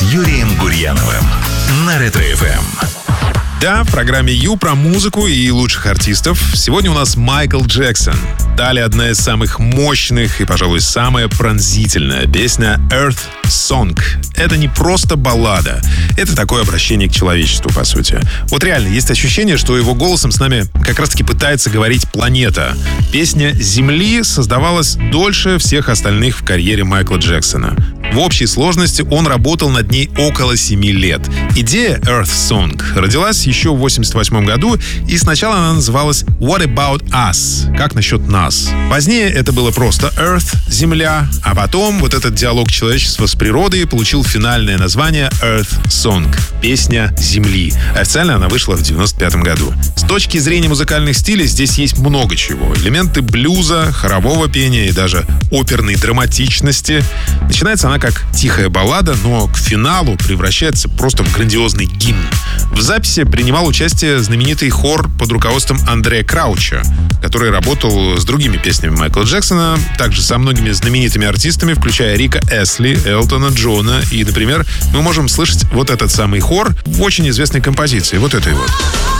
Юрием Гурьяновым на Ретро-ФМ. Да, в программе Ю про музыку и лучших артистов. Сегодня у нас Майкл Джексон. Далее одна из самых мощных и, пожалуй, самая пронзительная песня «Earth Song». Это не просто баллада. Это такое обращение к человечеству, по сути. Вот реально, есть ощущение, что его голосом с нами как раз-таки пытается говорить планета. Песня «Земли» создавалась дольше всех остальных в карьере Майкла Джексона. В общей сложности он работал над ней около 7 лет. Идея Earth Song родилась еще в 1988 году, и сначала она называлась What About Us? Как насчет нас? Позднее это было просто Earth, Земля, а потом вот этот диалог человечества с природой получил финальное название Earth Song — песня Земли. Официально она вышла в 1995 году. С точки зрения музыкальных стилей здесь есть много чего. Элементы блюза, хорового пения и даже оперной драматичности. Начинается она как тихая баллада, но к финалу превращается просто в грандиозный гимн. В записи принимал участие знаменитый хор под руководством Андрея Крауча, который работал с другими песнями Майкла Джексона, также со многими знаменитыми артистами, включая Рика Эсли, Элтона Джона. И, например, мы можем слышать вот этот самый хор в очень известной композиции, вот этой вот.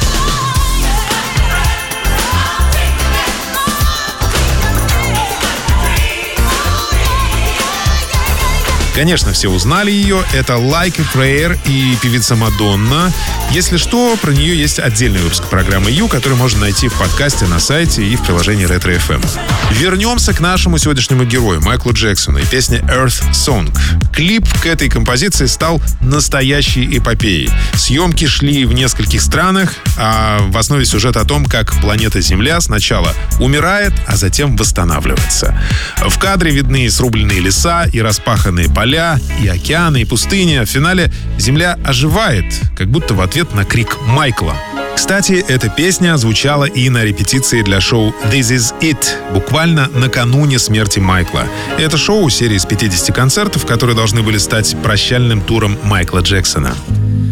Конечно, все узнали ее. Это Like a Prayer и певица Мадонна. Если что, про нее есть отдельный выпуск программы Ю, который можно найти в подкасте на сайте и в приложении Ретро-ФМ. Вернемся к нашему сегодняшнему герою, Майклу Джексону, и песне Earth Song. Клип к этой композиции стал настоящей эпопеей. Съемки шли в нескольких странах, а в основе сюжета о том, как планета Земля сначала умирает, а затем восстанавливается. В кадре видны срубленные леса и распаханные поля, и океаны, и пустыни. А в финале Земля оживает, как будто в ответ на крик Майкла. Кстати, эта песня звучала и на репетиции для шоу «This Is It», буквально накануне смерти Майкла. Это шоу — серия из 50 концертов, которые должны были стать прощальным туром Майкла Джексона.